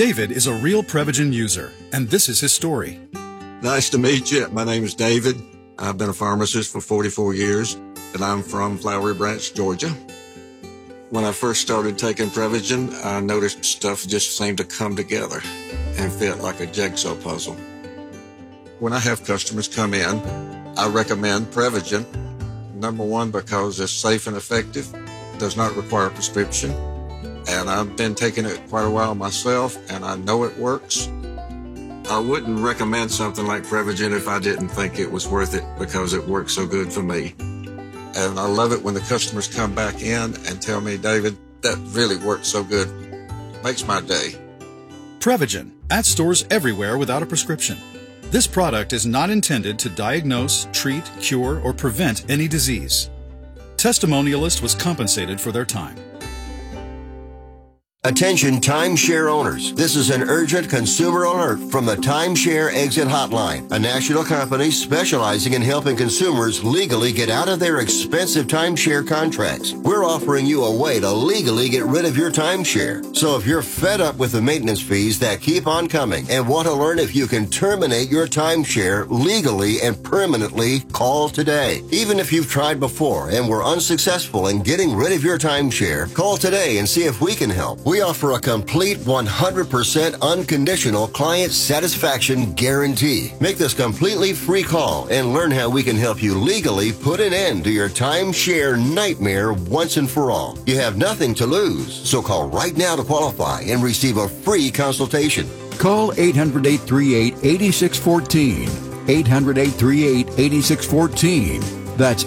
David is a real Prevagen user, and this is his story. Nice to meet you. My name is David. I've been a pharmacist for 44 years, and I'm from Flowery Branch, Georgia. When I first started taking Prevagen, I noticed stuff just seemed to come together and fit like a jigsaw puzzle. When I have customers come in, I recommend Prevagen. Number one, because it's safe and effective, does not require a prescription. And I've been taking it quite a while myself, and I know it works. I wouldn't recommend something like Prevagen if I didn't think it was worth it because it works so good for me. And I love it when the customers come back in and tell me, David, that really works so good. Makes my day. Prevagen, at stores everywhere without a prescription. This product is not intended to diagnose, treat, cure, or prevent any disease. Testimonialist was compensated for their time. Attention timeshare owners. This is an urgent consumer alert from the Timeshare Exit Hotline, a national company specializing in helping consumers legally get out of their expensive timeshare contracts. We're offering you a way to legally get rid of your timeshare. So if you're fed up with the maintenance fees that keep on coming and want to learn if you can terminate your timeshare legally and permanently, call today. Even if you've tried before and were unsuccessful in getting rid of your timeshare, call today and see if we can help. We offer a complete 100% unconditional client satisfaction guarantee. Make this completely free call and learn how we can help you legally put an end to your timeshare nightmare once and for all. You have nothing to lose, so call right now to qualify and receive a free consultation. Call 800-838-8614. 800-838-8614. That's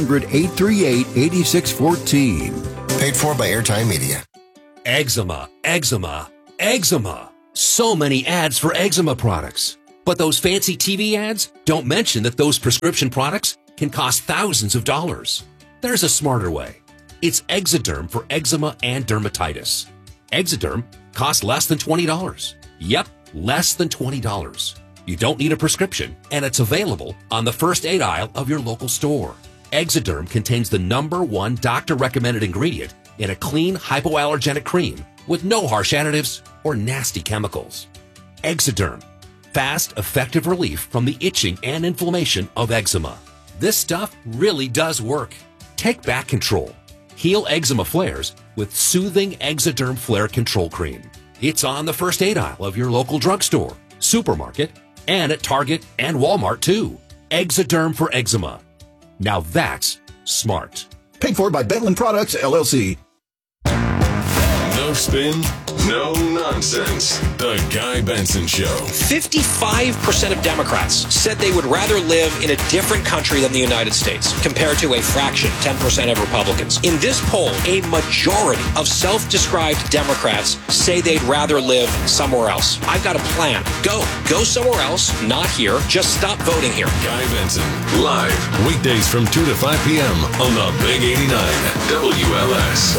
800-838-8614. Paid for by Airtime Media. Eczema, eczema, eczema. So many ads for eczema products. But those fancy TV ads don't mention that those prescription products can cost thousands of dollars. There's a smarter way. It's Exoderm for eczema and dermatitis. Exoderm costs less than $20. Yep, less than $20. You don't need a prescription, and it's available on the first aid aisle of your local store. Exoderm contains the #1 doctor-recommended ingredient in a clean, hypoallergenic cream with no harsh additives or nasty chemicals. Exoderm, fast, effective relief from the itching and inflammation of eczema. This stuff really does work. Take back control. Heal eczema flares with soothing Exoderm Flare Control Cream. It's on the first aid aisle of your local drugstore, supermarket, and at Target and Walmart too. Exoderm for eczema. Now that's smart. Paid for by Bentland Products, LLC. No spin, no nonsense. The Guy Benson Show. 55% of Democrats said they would rather live in a different country than the United States, compared to a fraction, 10% of Republicans. In this poll, a majority of self-described Democrats say they'd rather live somewhere else. I've got a plan. Go somewhere else, not here. Just stop voting here. Guy Benson, live, weekdays from 2 to 5 p.m. on the Big 89 WLS.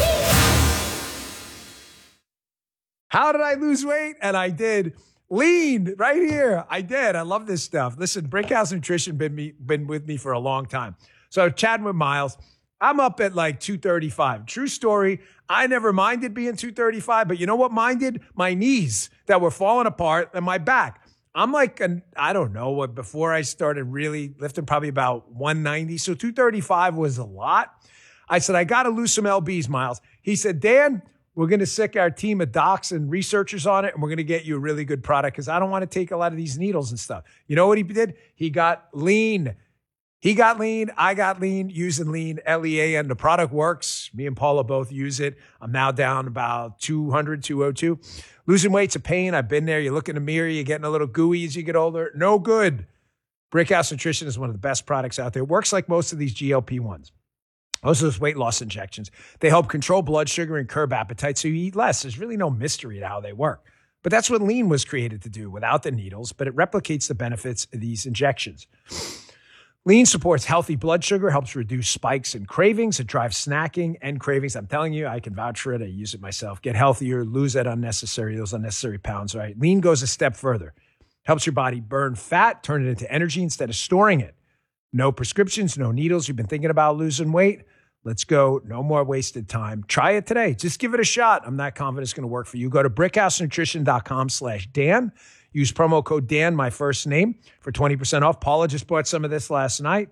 How did I lose weight? And I did. Lean right here. I did. I love this stuff. Listen, Brickhouse Nutrition been with me for a long time. So chatting with Miles, I'm up at like 235. True story. I never minded being 235, but you know what minded? My knees that were falling apart and my back. I'm like, I don't know what, before I started really lifting, probably about 190. So 235 was a lot. I said, I got to lose some LBs, Miles. He said, Dan, we're going to sick our team of docs and researchers on it, and we're going to get you a really good product because I don't want to take a lot of these needles and stuff. You know what he did? He got lean. He got lean. I got lean using lean, LEA, and the product works. Me and Paula both use it. I'm now down about 200, 202. Losing weight's a pain. I've been there. You look in the mirror, you're getting a little gooey as you get older. No good. Brickhouse Nutrition is one of the best products out there. It works like most of these GLP-1s. Most of those weight loss injections, they help control blood sugar and curb appetite so you eat less. There's really no mystery to how they work. But that's what lean was created to do without the needles, but it replicates the benefits of these injections. Lean supports healthy blood sugar, helps reduce spikes and cravings. It drives snacking and cravings. I'm telling you, I can vouch for it. I use it myself. Get healthier, lose those unnecessary pounds, right? Lean goes a step further. Helps your body burn fat, turn it into energy instead of storing it. No prescriptions, no needles. You've been thinking about losing weight? Let's go. No more wasted time. Try it today. Just give it a shot. I'm not confident it's going to work for you. Go to brickhousenutrition.com/Dan. Use promo code Dan, my first name, for 20% off. Paula just bought some of this last night.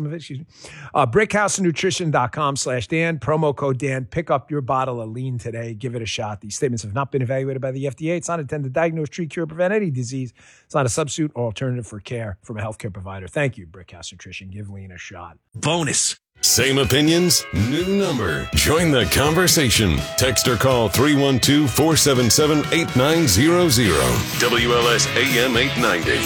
brickhousenutrition.com/Dan, promo code Dan. Pick up your bottle of lean today. Give it a shot. These statements have not been evaluated by the FDA. It's not intended to diagnose, treat, cure, prevent any disease. It's not a substitute or alternative for care from a healthcare provider. Thank you, Brickhouse Nutrition. Give lean a shot. Bonus. Same opinions, new number. Join the conversation. Text or call 312-477-8900. WLS AM 890.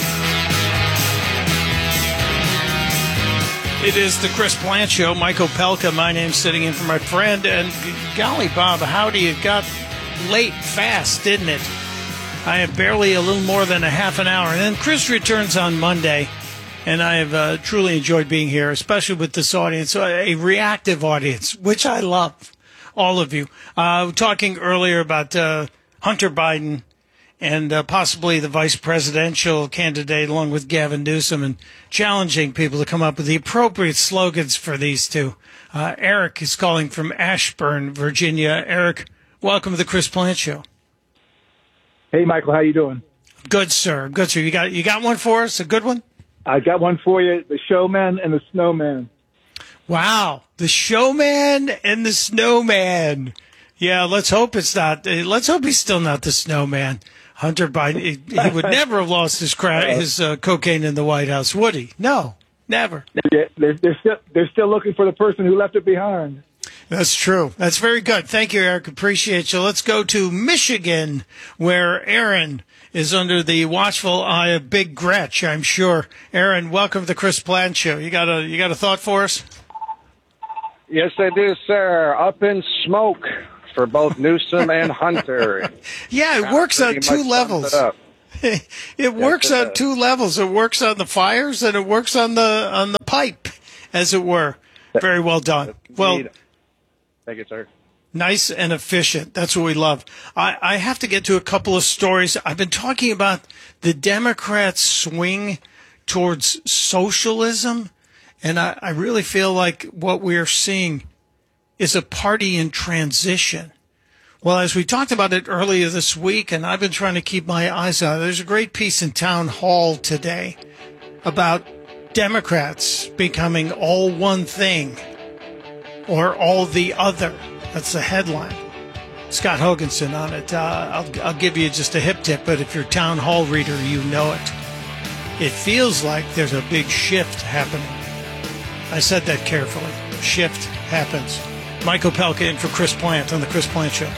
It is the Chris Plant Show. Michael Pelka, my name, sitting in for my friend. And golly, Bob, howdy, it got late fast, didn't it? I have barely a little more than a half an hour. And then Chris returns on Monday. And I have truly enjoyed being here, especially with this audience, a reactive audience, which I love, all of you. Talking earlier about Hunter Biden and possibly the vice presidential candidate along with Gavin Newsom, and challenging people to come up with the appropriate slogans for these two. Eric is calling from Ashburn, Virginia. Eric, welcome to the Chris Plant Show. Hey, Michael, how you doing? Good, sir. Good, sir. You got one for us? A good one? I got one for you, the showman and the snowman. Wow, the showman and the snowman. Yeah, let's hope it's not. Let's hope he's still not the snowman. Hunter Biden, he would never have lost his cocaine in the White House, would he? No, never. They're still looking for the person who left it behind. That's true. That's very good. Thank you, Eric. Appreciate you. Let's go to Michigan, where Aaron is under the watchful eye of Big Gretch, I'm sure. Aaron, welcome to the Chris Plant Show. You got a thought for us? Yes, I do, sir. Up in smoke for both Newsom and Hunter. Yeah, it works on two levels. It works on two levels. It works on the fires and it works on the pipe, as it were. Very well done. Well, thank you, sir. Nice and efficient. That's what we love. I have to get to a couple of stories. I've been talking about the Democrats' swing towards socialism, and I really feel like what we're seeing is a party in transition. Well, as we talked about it earlier this week, and I've been trying to keep my eyes on it, there's a great piece in Town Hall today about Democrats becoming all one thing or all the other. That's the headline. Scott Hoganson on it. I'll give you just a hip tip, but if you're a Town Hall reader, you know it. It feels like there's a big shift happening. I said that carefully. Shift happens. Michael Pelka in for Chris Plant on the Chris Plant Show.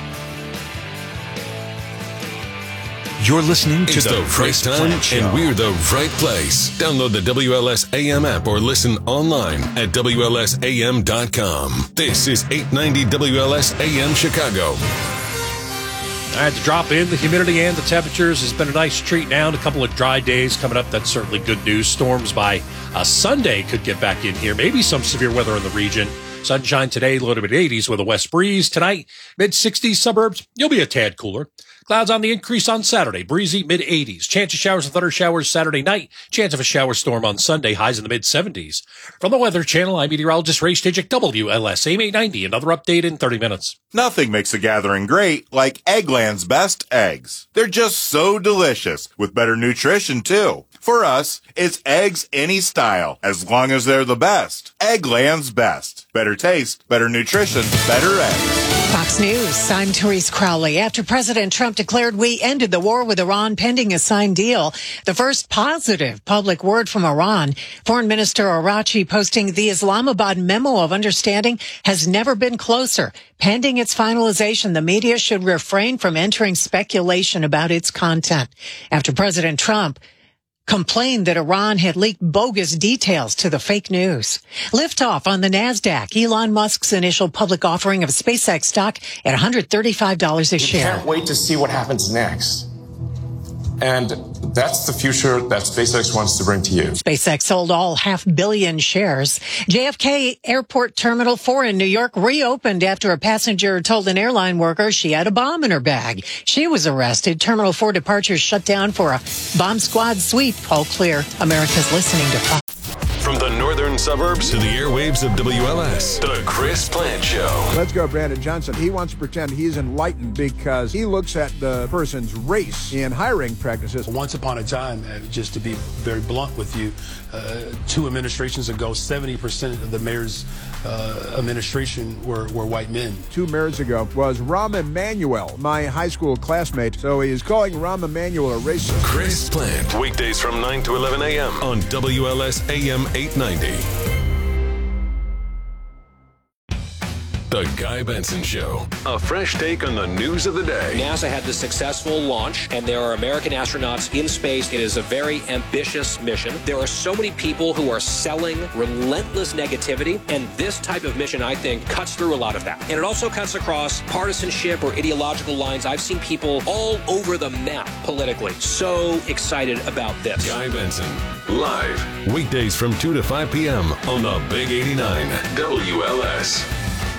You're listening to the right time, and we're the right place. Download the WLS AM app or listen online at WLSAM.com. This is 890 WLS AM Chicago. All right, the drop in the humidity and the temperatures has been a nice treat now. And a couple of dry days coming up. That's certainly good news. Storms by Sunday could get back in here. Maybe some severe weather in the region. Sunshine today, low to mid-80s with a west breeze. Tonight, mid-60s suburbs. You'll be a tad cooler. Clouds on the increase on Saturday. Breezy, mid-80s. Chance of showers and thunder showers Saturday night. Chance of a shower storm on Sunday. Highs in the mid-70s. From the Weather Channel, I'm meteorologist Ray Stijik, WLS AM 890. Another update in 30 minutes. Nothing makes a gathering great like Eggland's best eggs. They're just so delicious, with better nutrition, too. For us, it's eggs any style, as long as they're the best. Eggland's best. Better taste, better nutrition, better eggs. Fox News, I'm Therese Crowley. After President Trump declared we ended the war with Iran pending a signed deal, the first positive public word from Iran, Foreign Minister Arachi posting the Islamabad memo of understanding has never been closer. Pending its finalization, the media should refrain from entering speculation about its content. After President Trump complained that Iran had leaked bogus details to the fake news. Liftoff on the NASDAQ. Elon Musk's initial public offering of SpaceX stock at $135 a share. Can't wait to see what happens next. And that's the future that SpaceX wants to bring to you. SpaceX sold all 500 million shares. JFK Airport Terminal 4 in New York reopened after a passenger told an airline worker she had a bomb in her bag. She was arrested. Terminal 4 departures shut down for a bomb squad sweep. All clear. America's listening to Fox. From the Northern urban suburbs to the airwaves of WLS. The Chris Plant Show. Let's go, Brandon Johnson. He wants to pretend he's enlightened because he looks at the person's race in hiring practices. Once upon a time, just to be very blunt with you, 2 administrations ago, 70% of the mayor's administration were white men. 2 mayors ago was Rahm Emanuel, my high school classmate. So he is calling Rahm Emanuel a racist. Chris Plant, weekdays from 9 to 11 a.m. on WLS AM 890. The Guy Benson Show. A fresh take on the news of the day. NASA had the successful launch, and there are American astronauts in space. It is a very ambitious mission. There are so many people who are selling relentless negativity, and this type of mission, I think, cuts through a lot of that. And it also cuts across partisanship or ideological lines. I've seen people all over the map politically. So excited about this. Guy Benson, live, weekdays from 2 to 5 p.m. on the Big 89 WLS.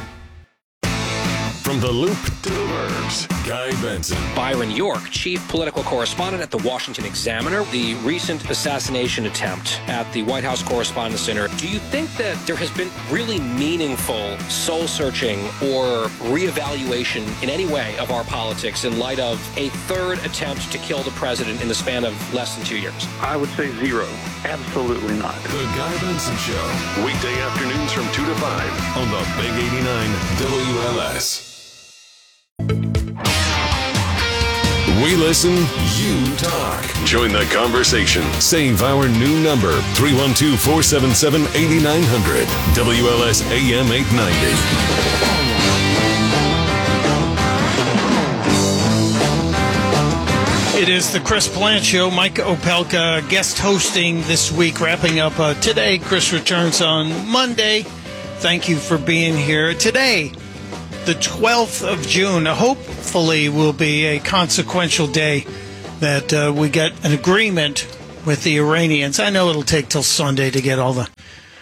From the Loop to the Burbs, Guy Benson. Byron York, chief political correspondent at the Washington Examiner. The recent assassination attempt at the White House Correspondents' Center. Do you think that there has been really meaningful soul-searching or reevaluation in any way of our politics in light of a third attempt to kill the president in the span of less than 2 years? I would say zero. Absolutely not. The Guy Benson Show, weekday afternoons from 2 to 5 on the Big 89 WLS. We listen, you talk. Join the conversation. Save our new number, 312-477-8900. WLS AM 890. It is the Chris Plant Show. Mike Opelka guest hosting this week, wrapping up today. Chris returns on Monday. Thank you for being here. Today, the 12th of June, hopefully will be a consequential day that we get an agreement with the Iranians. I know it'll take till Sunday to get all the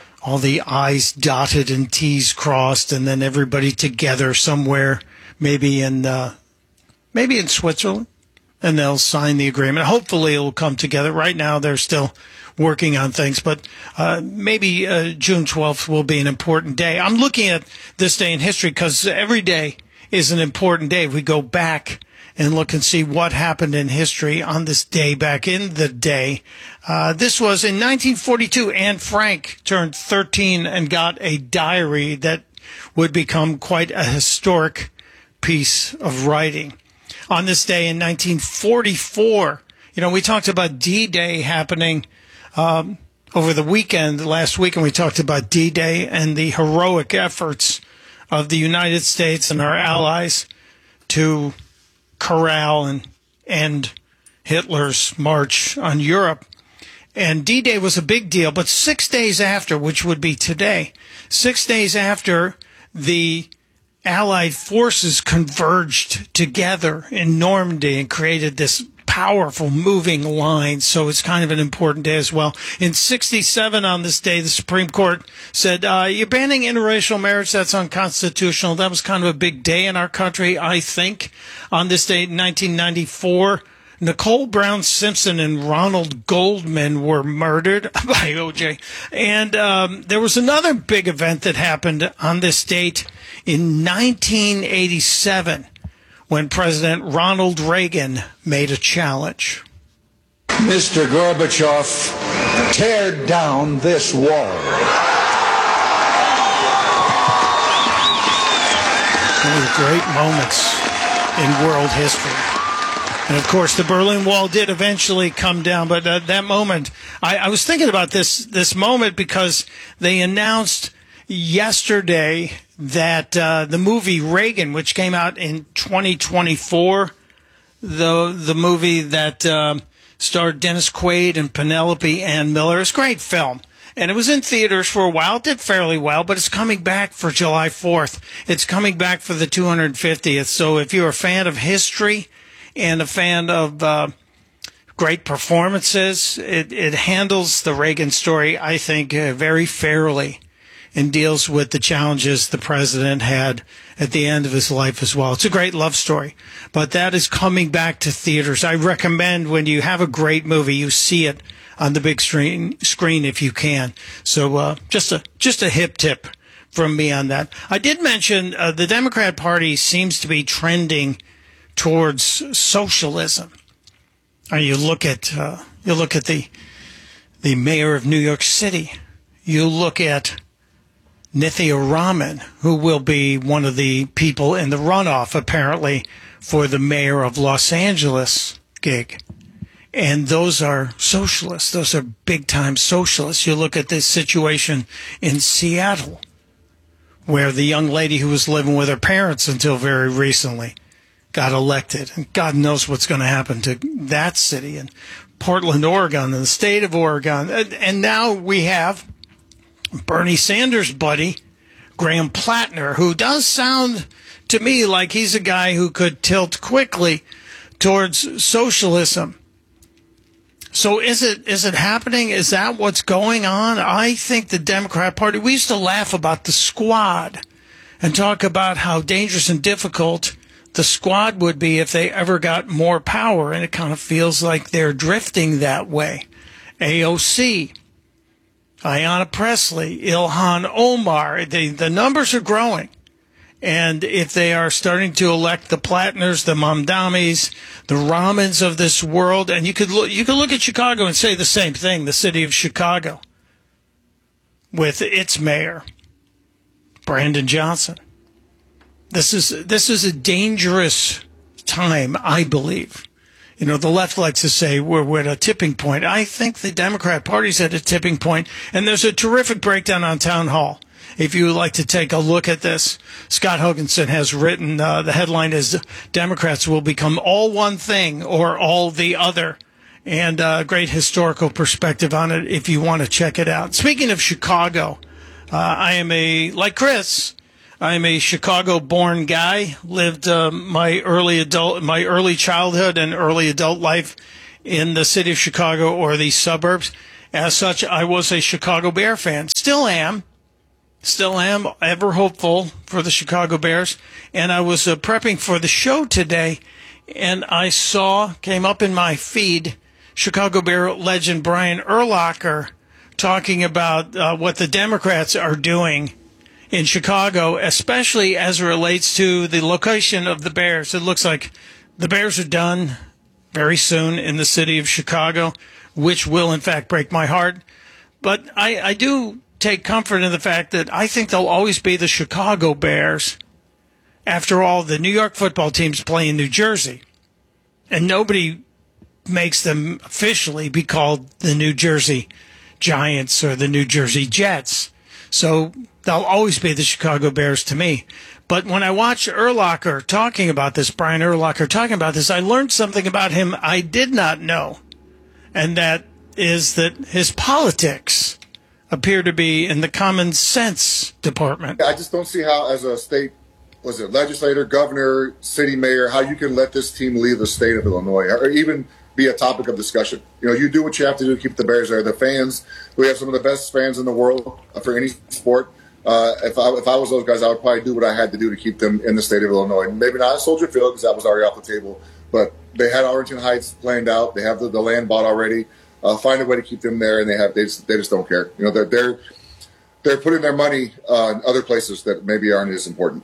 I's dotted and T's crossed, and then everybody together somewhere, maybe in Switzerland, and they'll sign the agreement. Hopefully it'll come together. Right now they're still working on things, but maybe June 12th will be an important day. I'm looking at this day in history because every day is an important day. We go back and look and see what happened in history on this day back in the day. This was in 1942. Anne Frank turned 13 and got a diary that would become quite a historic piece of writing. On this day in 1944, we talked about D-Day happening over the weekend, last week, and we talked about D-Day and the heroic efforts of the United States and our allies to corral and end Hitler's march on Europe. And D-Day was a big deal, but 6 days after, which would be today, 6 days after the Allied forces converged together in Normandy and created this powerful moving line, so it's kind of an important day as well. In 1967, on this day, the Supreme Court said, you're banning interracial marriage, that's unconstitutional. That was kind of a big day in our country, I think. On this day, in 1994, Nicole Brown Simpson and Ronald Goldman were murdered by O.J. And there was another big event that happened on this date in 1987, when President Ronald Reagan made a challenge. Mr. Gorbachev, tear down this wall. One of the great moments in world history. And, of course, the Berlin Wall did eventually come down. But that moment, I was thinking about this moment because they announced yesterday that the movie Reagan, which came out in 2024, the movie that starred Dennis Quaid and Penelope Ann Miller, is a great film. And it was in theaters for a while. It did fairly well, but it's coming back for July 4th. It's coming back for the 250th. So if you're a fan of history and a fan of great performances, it handles the Reagan story, I think, very fairly and deals with the challenges the president had at the end of his life as well. It's a great love story, but that is coming back to theaters. I recommend when you have a great movie, you see it on the big screen if you can. So just a hip tip from me on that. I did mention the Democrat Party seems to be trending towards socialism. You look at the mayor of New York City. You look at Nithya Raman, who will be one of the people in the runoff, apparently, for the mayor of Los Angeles gig. And those are socialists. Those are big-time socialists. You look at this situation in Seattle, where the young lady who was living with her parents until very recently got elected. And God knows what's going to happen to that city. And Portland, Oregon, and the state of Oregon. And now we have Bernie Sanders' buddy, Graham Plattner, who does sound to me like he's a guy who could tilt quickly towards socialism. So is it happening? Is that what's going on? I think the Democrat Party, we used to laugh about the squad and talk about how dangerous and difficult the squad would be if they ever got more power, and it kind of feels like they're drifting that way. AOC, Ayanna Pressley, Ilhan Omar, the numbers are growing. And if they are starting to elect the Plattners, the Mamdamis, the Ramans of this world, and you could look at Chicago and say the same thing, the city of Chicago, with its mayor, Brandon Johnson. This is a dangerous time, I believe. You know, the left likes to say we're at a tipping point. I think the Democrat Party's at a tipping point, and there's a terrific breakdown on Town Hall. If you would like to take a look at this, Scott Hoganson has written, the headline is Democrats will become all one thing or all the other. And great historical perspective on it if you want to check it out. Speaking of Chicago, I am like Chris, I am a Chicago-born guy. Lived my early childhood and early adult life in the city of Chicago or the suburbs. As such, I was a Chicago Bear fan. Still am, ever hopeful for the Chicago Bears. And I was prepping for the show today, and I came up in my feed, Chicago Bear legend Brian Urlacher talking about what the Democrats are doing in Chicago, especially as it relates to the location of the Bears. It looks like the Bears are done very soon in the city of Chicago, which will, in fact, break my heart. But I do take comfort in the fact that I think they'll always be the Chicago Bears. After all, the New York football teams play in New Jersey, and nobody makes them officially be called the New Jersey Giants or the New Jersey Jets. So they'll always be the Chicago Bears to me. But when I watched Urlacher talking about this, Brian Urlacher talking about this, I learned something about him I did not know. And that is that his politics appear to be in the common sense department. I just don't see how, as a state, legislator, governor, city mayor, how you can let this team leave the state of Illinois or even be a topic of discussion. You know, you do what you have to do to keep the Bears there. The fans, we have some of the best fans in the world for any sport. If I was those guys, I would probably do what I had to do to keep them in the state of Illinois. Maybe not at Soldier Field because that was already off the table, but they had Arlington Heights planned out. They have the land bought already. Find a way to keep them there, and they just don't care. You know, they're putting their money in other places that maybe aren't as important.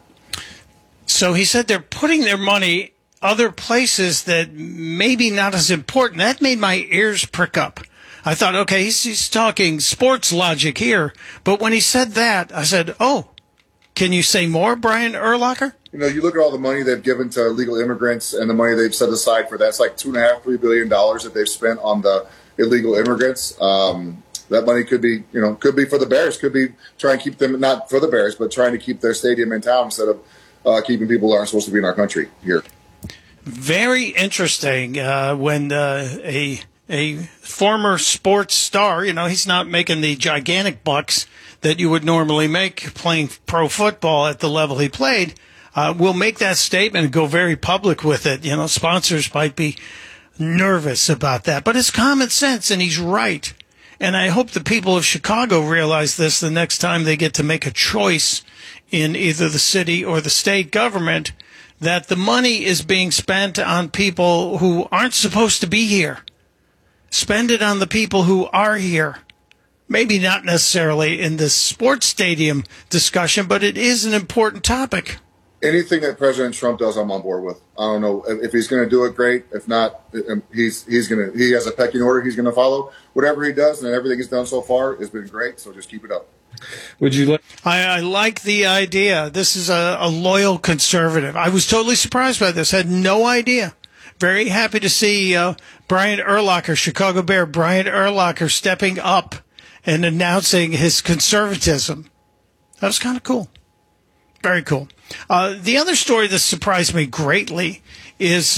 So he said they're putting their money other places that maybe not as important. That made my ears prick up. I thought, okay, he's talking sports logic here. But when he said that, I said, oh, can you say more, Brian Urlacher? You know, you look at all the money they've given to illegal immigrants and the money they've set aside for that. It's like $2.5–3 billion that they've spent on the illegal immigrants. That money could be for the Bears, could be trying to keep them, not for the Bears, but trying to keep their stadium in town instead of keeping people who aren't supposed to be in our country here. Very interesting when a former sports star, you know, he's not making the gigantic bucks that you would normally make playing pro football at the level he played, will make that statement and go very public with it. You know, sponsors might be nervous about that, but it's common sense, and he's right. And I hope the people of Chicago realize this the next time they get to make a choice in either the city or the state government, that the money is being spent on people who aren't supposed to be here. Spend it on the people who are here. Maybe not necessarily in this sports stadium discussion, but it is an important topic. Anything that President Trump does, I'm on board with. I don't know if he's going to do it, great. If not, he has a pecking order he's going to follow. Whatever he does, and everything he's done so far has been great. So just keep it up. Would you? I like the idea. This is a loyal conservative. I was totally surprised by this. Had no idea. Very happy to see Brian Urlacher, Chicago Bear, Brian Urlacher stepping up and announcing his conservatism. That was kind of cool. Very cool. The other story that surprised me greatly is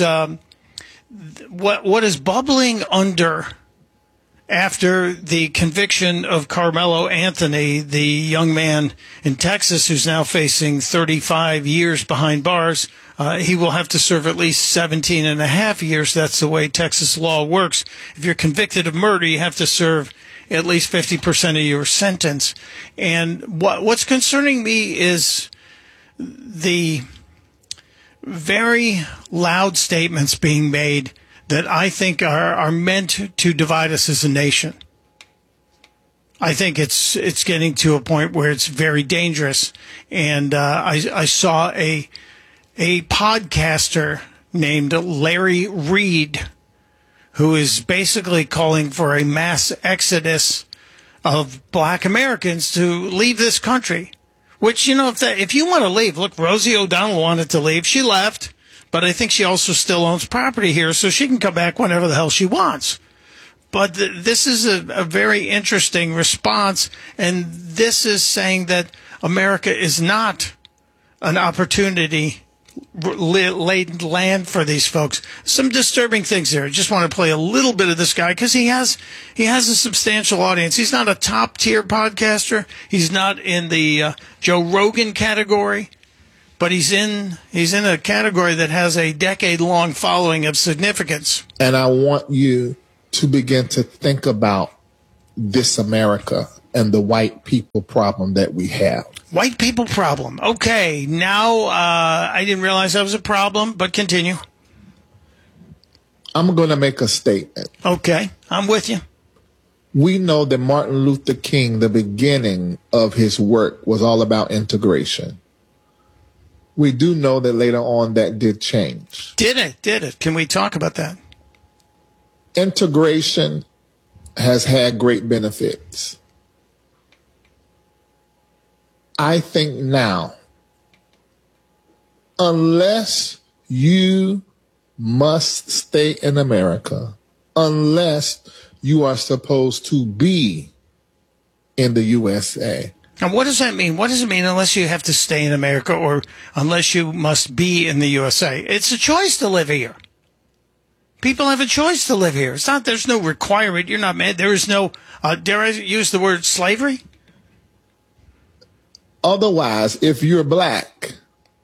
what is bubbling under after the conviction of Carmelo Anthony, the young man in Texas who's now facing 35 years behind bars. He will have to serve at least 17 and a half years. That's the way Texas law works. If you're convicted of murder, you have to serve at least 50% of your sentence. And what's concerning me is the very loud statements being made that I think are meant to divide us as a nation. I think it's getting to a point where it's very dangerous. And I saw a podcaster named Larry Reed, who is basically calling for a mass exodus of black Americans to leave this country. Which, if you want to leave, look, Rosie O'Donnell wanted to leave. She left, but I think she also still owns property here, so she can come back whenever the hell she wants. But this is a very interesting response, and this is saying that America is not an opportunity laid land for these folks. Some disturbing things there. I just want to play a little bit of this guy because he has a substantial audience. He's not a top tier podcaster. He's not in the Joe Rogan category, but he's in a category that has a decade-long following of significance. And I want you to begin to think about this America and the white people problem that we have. White people problem. Okay, now I didn't realize that was a problem, but continue. I'm going to make a statement. Okay, I'm with you. We know that Martin Luther King, the beginning of his work was all about integration. We do know that later on that did change. Did it? Can we talk about that? Integration has had great benefits. I think now, unless you must stay in America, unless you are supposed to be in the USA. And what does that mean? What does it mean unless you have to stay in America or unless you must be in the USA? It's a choice to live here. People have a choice to live here. It's not, there's no requirement. You're not mad. There is no, dare I use the word slavery? Otherwise, if you're black,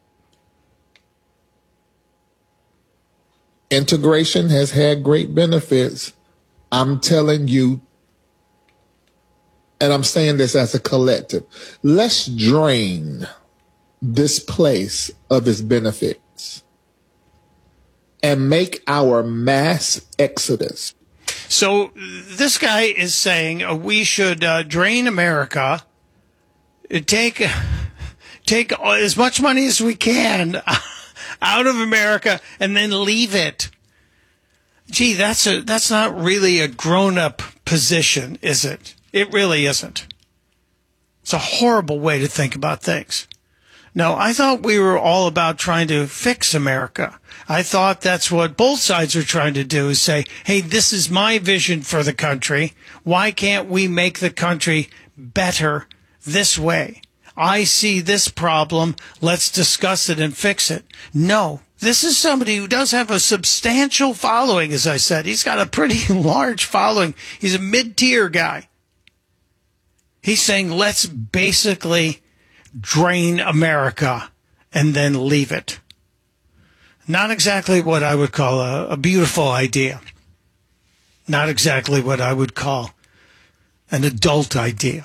integration has had great benefits. I'm telling you, and I'm saying this as a collective, let's drain this place of its benefits and make our mass exodus. So this guy is saying we should drain America, take as much money as we can out of America, and then leave it. Gee, that's not really a grown-up position, is it? It really isn't. It's a horrible way to think about things. No, I thought we were all about trying to fix America. I thought that's what both sides are trying to do, is say, hey, this is my vision for the country. Why can't we make the country better this way? I see this problem. Let's discuss it and fix it. No, this is somebody who does have a substantial following, as I said. He's got a pretty large following. He's a mid-tier guy. He's saying, let's basically drain America and then leave it. Not exactly what I would call a beautiful idea. Not exactly what I would call an adult idea.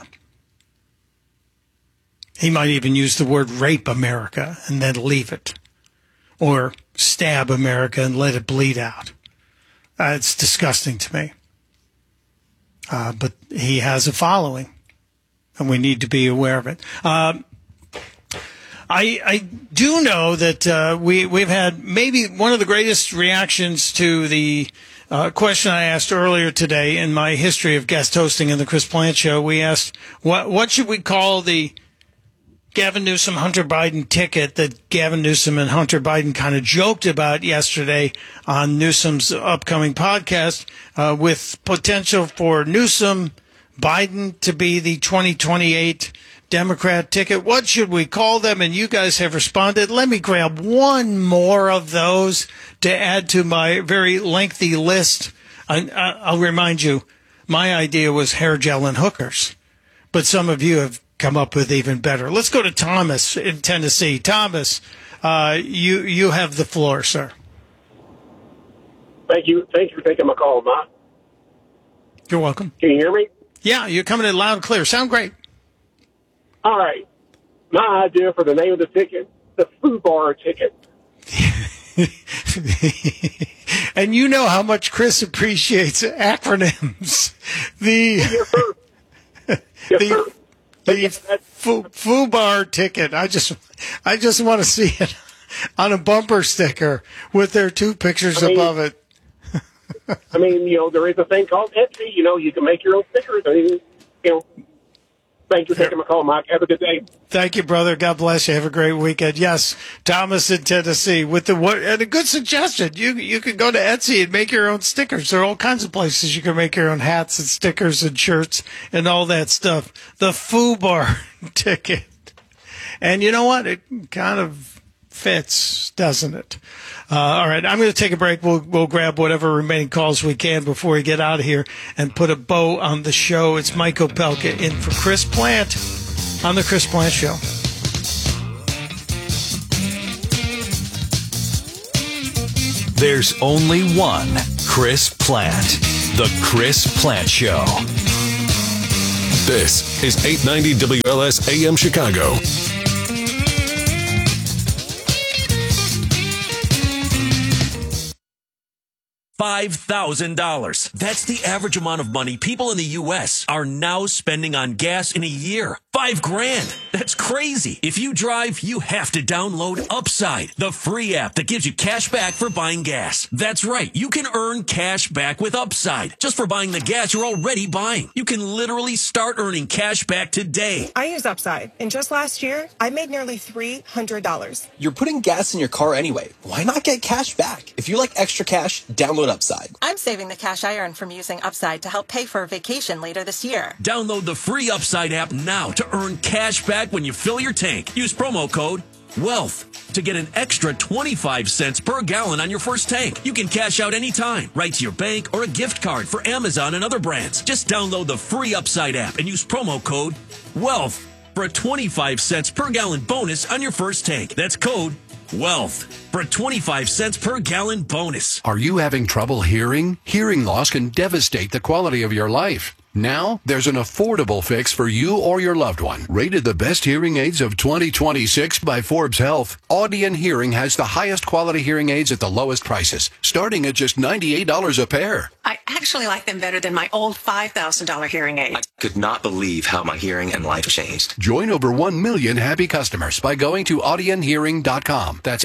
He might even use the word rape America and then leave it, or stab America and let it bleed out. It's disgusting to me. But he has a following, and we need to be aware of it. I do know that we've had maybe one of the greatest reactions to the question I asked earlier today in my history of guest hosting in the Chris Plante Show. We asked, what should we call the Gavin Newsom-Hunter Biden ticket that Gavin Newsom and Hunter Biden kind of joked about yesterday on Newsom's upcoming podcast, with potential for Newsom, Biden to be the 2028 Democrat ticket. What should we call them? And you guys have responded. Let me grab one more of those to add to my very lengthy list. I'll remind you, my idea was hair gel and hookers, but some of you have come up with even better. Let's go to Thomas in Tennessee. Thomas, you have the floor, sir. Thank you. Thank you for taking my call, Matt. You're welcome. Can you hear me? Yeah, you're coming in loud and clear. Sound great. All right. My idea for the name of the ticket, the FUBAR ticket. And you know how much Chris appreciates acronyms. The FUBAR ticket. I just want to see it on a bumper sticker with their two pictures above it. I mean, there is a thing called Etsy. You can make your own stickers. I mean, thanks for taking my call, Mike. Have a good day. Thank you, brother. God bless you. Have a great weekend. Yes, Thomas in Tennessee and a good suggestion. You can go to Etsy and make your own stickers. There are all kinds of places you can make your own hats and stickers and shirts and all that stuff. The FUBAR ticket. And you know what? It kind of fits, doesn't it? All right, I'm going to take a break. We'll grab whatever remaining calls we can before we get out of here and put a bow on the show. It's Mike Opelka in for Chris Plante on the Chris Plante Show. There's only one Chris Plante, the Chris Plante Show. This is 890 WLS AM Chicago. $5,000. That's the average amount of money people in the U.S. are now spending on gas in a year. $5,000. That's crazy. If you drive, you have to download Upside, the free app that gives you cash back for buying gas. That's right. You can earn cash back with Upside just for buying the gas you're already buying. You can literally start earning cash back today. I use Upside, and just last year, I made nearly $300. You're putting gas in your car anyway. Why not get cash back? If you like extra cash, download Upside. I'm saving the cash I earn from using Upside to help pay for a vacation later this year. Download the free Upside app now to earn cash back when you fill your tank. Use promo code WEALTH to get an extra 25 cents per gallon on your first tank. You can cash out anytime, right to your bank or a gift card for Amazon and other brands. Just download the free Upside app and use promo code WEALTH for a 25 cents per gallon bonus on your first tank. That's code WEALTH for a 25 cents per gallon bonus. Are you having trouble hearing? Hearing loss can devastate the quality of your life. Now, there's an affordable fix for you or your loved one. Rated the best hearing aids of 2026 by Forbes Health, Audion Hearing has the highest quality hearing aids at the lowest prices, starting at just $98 a pair. I actually like them better than my old $5,000 hearing aid. I could not believe how my hearing and life changed. Join over 1 million happy customers by going to audionhearing.com. That's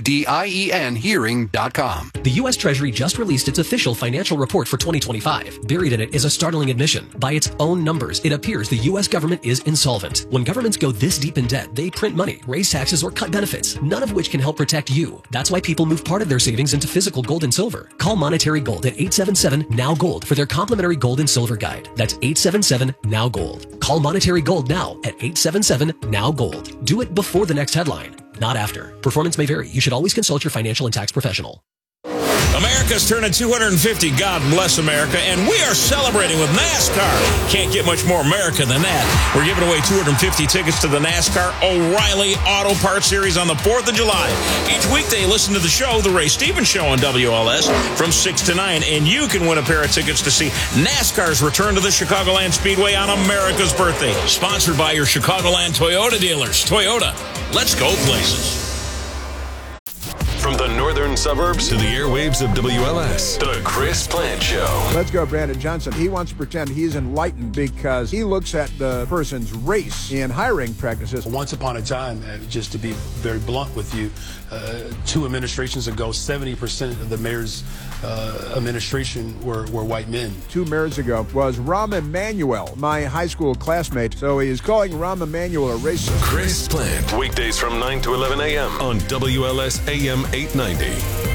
AUDIEN hearing.com. The U.S. Treasury just released its official financial report for 2025. Buried in it is a startling admission. By its own numbers, it appears the U.S. government is insolvent. When governments go this deep in debt, they print money, raise taxes, or cut benefits, none of which can help protect you. That's why people move part of their savings into physical gold and silver. Call Monetary Gold at 877-NOW-GOLD for their complimentary gold and silver guide. That's 877-NOW-GOLD. Call Monetary Gold now at 877-NOW-GOLD. Do it before the next headline, not after. Performance may vary. You should always consult your financial and tax professional. America's turning 250. God bless America. And we are celebrating with NASCAR. Can't get much more America than that. We're giving away 250 tickets to the NASCAR O'Reilly Auto Parts Series on the 4th of July. Each weekday, listen to the show, The Ray Stevens Show on WLS from 6 to 9. And you can win a pair of tickets to see NASCAR's return to the Chicagoland Speedway on America's birthday. Sponsored by your Chicagoland Toyota dealers. Toyota, let's go places. From the northern suburbs to the airwaves of WLS, The Chris Plant Show. Let's go, Brandon Johnson. He wants to pretend he's enlightened because he looks at the person's race in hiring practices. Once upon a time, just to be very blunt with you, 2 administrations ago, 70% of the mayor's administration were white men. 2 mayors ago was Rahm Emanuel, my high school classmate. So he is calling Rahm Emanuel a racist. Chris Plant, weekdays from 9 to 11 a.m. on WLS AM 890.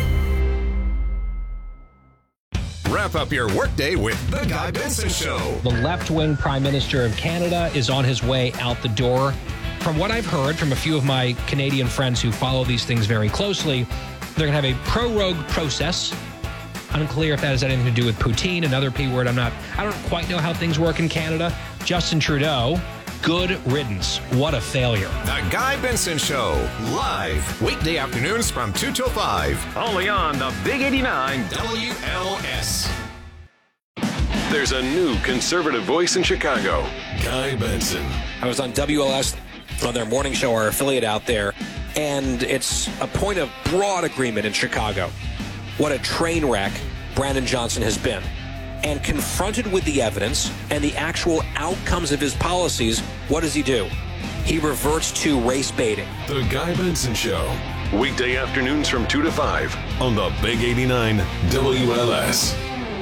Wrap up your workday with The Guy Benson Show. The left-wing Prime Minister of Canada is on his way out the door. From what I've heard from a few of my Canadian friends who follow these things very closely, they're going to have a prorogue process. Unclear if that has anything to do with Poutine, another P word. I don't quite know how things work in Canada. Justin Trudeau, good riddance. What a failure. The Guy Benson Show, live weekday afternoons from 2 till 5. Only on the Big 89 WLS. There's a new conservative voice in Chicago, Guy Benson. I was on WLS on their morning show, our affiliate out there, and it's a point of broad agreement in Chicago. What a train wreck Brandon Johnson has been. And confronted with the evidence and the actual outcomes of his policies, what does he do? He reverts to race baiting. The Guy Benson Show, weekday afternoons from 2 to 5 on the Big 89 WLS.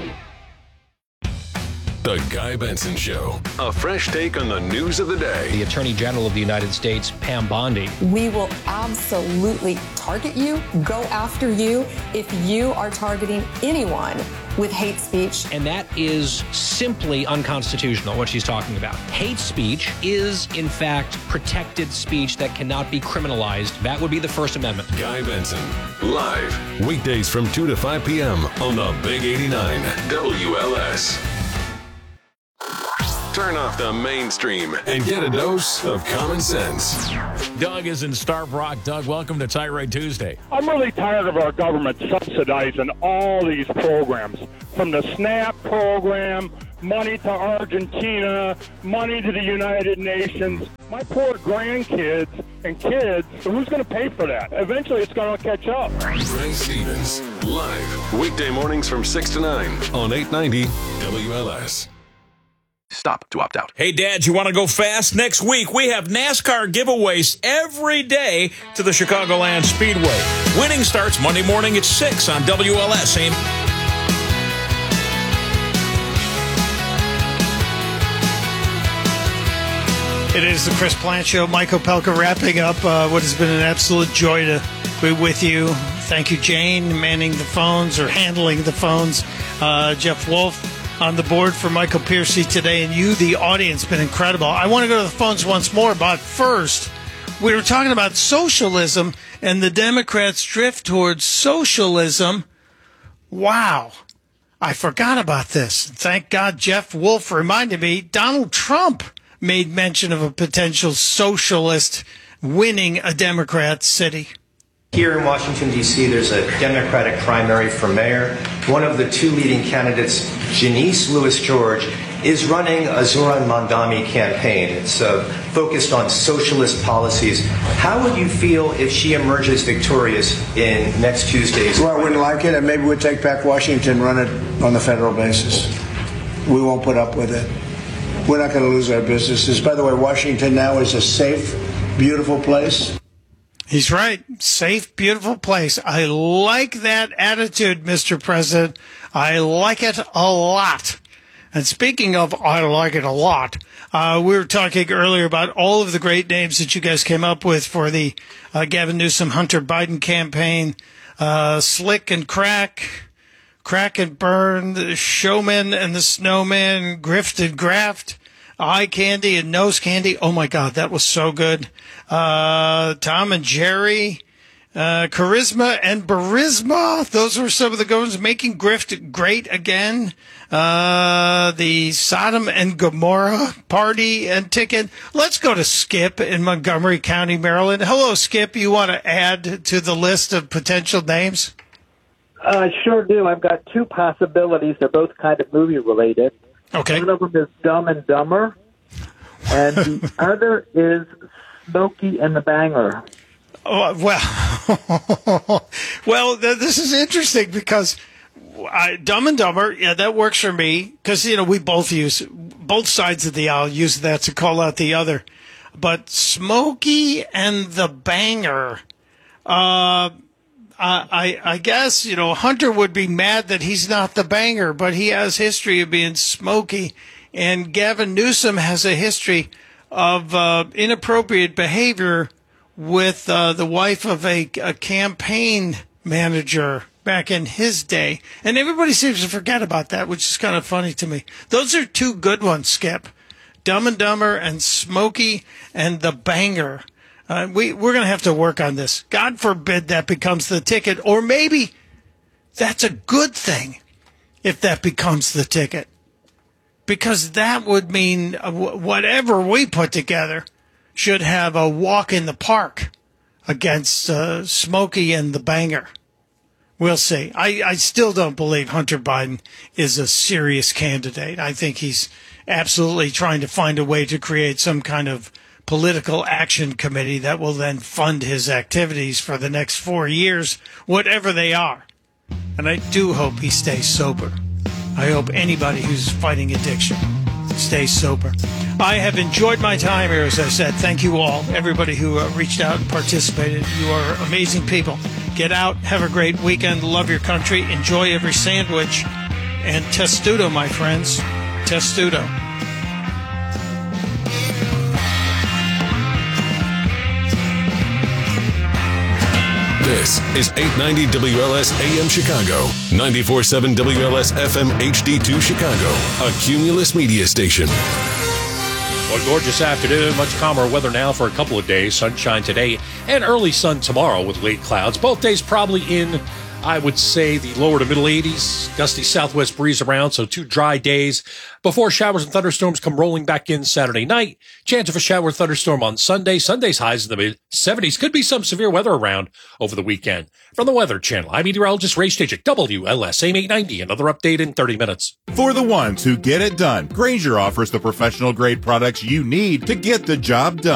The Guy Benson Show, a fresh take on the news of the day. The Attorney General of the United States, Pam Bondi. We will absolutely target you, go after you, if you are targeting anyone with hate speech. And that is simply unconstitutional, what she's talking about. Hate speech is, in fact, protected speech that cannot be criminalized. That would be the First Amendment. Guy Benson, live, weekdays from 2 to 5 p.m. on the Big 89 WLS. Turn off the mainstream and get a dose of common sense. Doug is in Starved Rock. Doug, welcome to Tirade Tuesday. I'm really tired of our government subsidizing all these programs, from the SNAP program, money to Argentina, money to the United Nations. My poor grandkids and kids, who's going to pay for that? Eventually, it's going to catch up. Ray Stevens, live, weekday mornings from 6 to 9 on 890 WLS. Stop to opt out. Hey, Dad, you want to go fast? Next week, we have NASCAR giveaways every day to the Chicagoland Speedway. Winning starts Monday morning at 6 on WLS. It is the Chris Plant Show. Mike Opelka wrapping up what has been an absolute joy to be with you. Thank you, Jane, manning the phones or handling the phones. Jeff Wolf on the board for Michael Piercy today, and you, the audience, been incredible. I want to go to the phones once more, but first, we were talking about socialism and the Democrats' drift towards socialism. Wow. I forgot about this. Thank God Jeff Wolf reminded me. Donald Trump made mention of a potential socialist winning a Democrat city. Here in Washington, D.C., there's a Democratic primary for mayor. One of the 2 leading candidates, Janice Lewis-George, is running a Zoran Mandami campaign. It's focused on socialist policies. How would you feel if she emerges victorious in next Tuesday's? Well, I wouldn't like it, and maybe we'd take back Washington, run it on the federal basis. We won't put up with it. We're not going to lose our businesses. By the way, Washington now is a safe, beautiful place. He's right. Safe, beautiful place. I like that attitude, Mr. President. I like it a lot. And speaking of I like it a lot, we were talking earlier about all of the great names that you guys came up with for the Gavin Newsom, Hunter Biden campaign. Slick and Crack, Crack and Burn, the Showman and the Snowman, Grift and Graft, Eye Candy and Nose Candy. Oh, my God, that was so good. Tom and Jerry, Charisma and Barisma. Those were some of the good ones. Making Grift Great Again. The Sodom and Gomorrah Party and Ticket. Let's go to Skip in Montgomery County, Maryland. Hello, Skip. You want to add to the list of potential names? Sure do. I've got two possibilities. They're both kind of movie related. Okay. One of them is Dumb and Dumber, and the other is Smokey and the Banger. Oh, well, this is interesting because Dumb and Dumber, yeah, that works for me because, we both sides of the aisle use that to call out the other. But Smokey and the Banger, I guess, Hunter would be mad that he's not the banger, but he has history of being Smokey. And Gavin Newsom has a history of inappropriate behavior with the wife of a campaign manager back in his day. And everybody seems to forget about that, which is kind of funny to me. Those are two good ones, Skip. Dumb and Dumber and Smokey and the Banger. We're going to have to work on this. God forbid that becomes the ticket. Or maybe that's a good thing if that becomes the ticket. Because that would mean whatever we put together should have a walk in the park against Smokey and the Banger. We'll see. I still don't believe Hunter Biden is a serious candidate. I think he's absolutely trying to find a way to create some kind of political action committee that will then fund his activities for the next 4 years, whatever they are. And I do hope he stays sober. I hope anybody who's fighting addiction stays sober. I have enjoyed my time here, as I said. Thank you all, everybody who reached out and participated. You are amazing people. Get out, have a great weekend, love your country, enjoy every sandwich, and testudo, my friends. Testudo. This is 890 WLS AM Chicago, 94.7 WLS FM HD2 Chicago, a Cumulus media station. Well, gorgeous afternoon. Much calmer weather now for a couple of days. Sunshine today and early sun tomorrow with late clouds. Both days probably in, I would say, the lower to middle 80s. Gusty southwest breeze around, so 2 dry days before showers and thunderstorms come rolling back in Saturday night. Chance of a shower or thunderstorm on Sunday. Sunday's highs in the mid-70s. Could be some severe weather around over the weekend. From the Weather Channel, I'm meteorologist Ray Stachik, WLS AM 890. Another update in 30 minutes. For the ones who get it done, Grainger offers the professional-grade products you need to get the job done.